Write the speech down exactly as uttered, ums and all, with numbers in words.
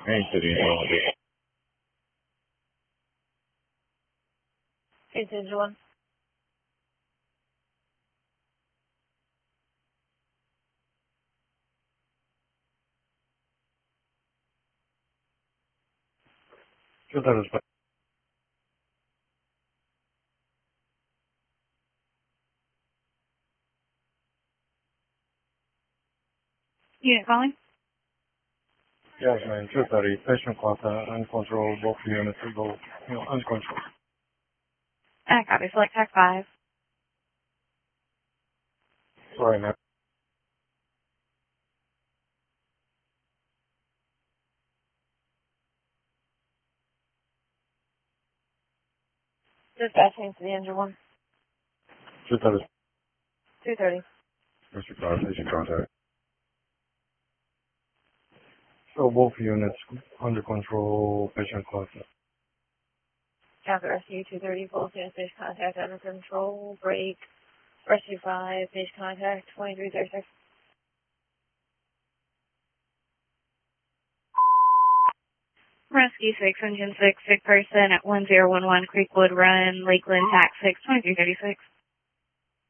Entity on it. It's engine one. two thirty. Unit calling? Yes, man, two thirty. Patient contact, uncontrolled, both units to go, you know, uncontrolled. I copy. Select Tac five. Sorry, man. Dispatching to the engine one. two thirty. two thirty. Mister Carr, patient contact. So both units under control, patient contact. Counter Rescue two thirty. Both units, base contact under control. Break. Rescue five. Base contact twenty-three thirty-six. Rescue six, engine six, sick person at one zero one one Creekwood Run, Lakeland, tax six, twenty-three thirty-six.